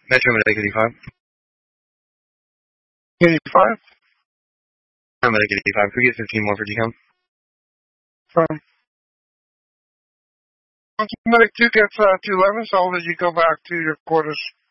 Metro Medic 85. 85? Medic 85. Could we get 15 more for decom? From Medic 2 gets 211, so I'll let you go back to your quarters.